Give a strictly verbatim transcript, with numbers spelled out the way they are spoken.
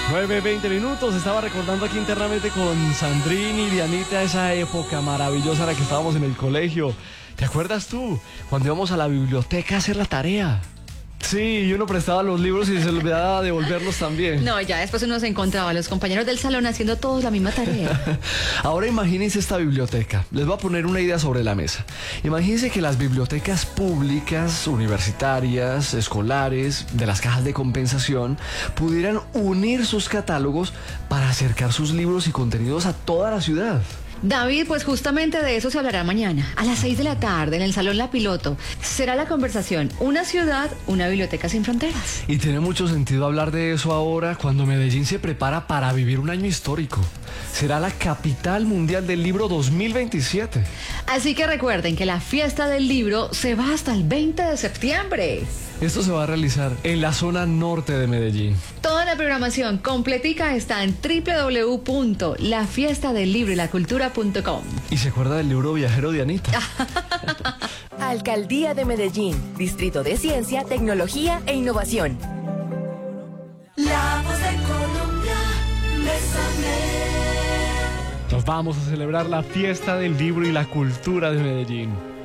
nueve veinte minutos, estaba recordando aquí internamente con Sandrine y Dianita esa época maravillosa en la que estábamos en el colegio. ¿Te acuerdas tú? Cuando íbamos a la biblioteca a hacer la tarea. Sí, y uno prestaba los libros y se le olvidaba devolverlos también. No, ya después uno se encontraba a los compañeros del salón haciendo todos la misma tarea. Ahora imagínense esta biblioteca. Les voy a poner una idea sobre la mesa. Imagínense que las bibliotecas públicas, universitarias, escolares, de las cajas de compensación, pudieran unir sus catálogos para acercar sus libros y contenidos a toda la ciudad. David, pues justamente de eso se hablará mañana, a las seis de la tarde, en el Salón La Piloto. Será la conversación, una ciudad, una biblioteca sin fronteras. Y tiene mucho sentido hablar de eso ahora, cuando Medellín se prepara para vivir un año histórico. Será la capital mundial del libro dos mil veintisiete. Así que recuerden que la fiesta del libro se va hasta el veinte de septiembre. Esto se va a realizar en la zona norte de Medellín. Toda la programación completica está en doble u doble u doble u punto la fiesta del libro y la cultura punto com. ¿Y se acuerda del libro viajero de Anita? Alcaldía de Medellín, Distrito de Ciencia, Tecnología e Innovación. La voz de Colombia, Bésame. Nos vamos a celebrar la fiesta del libro y la cultura de Medellín.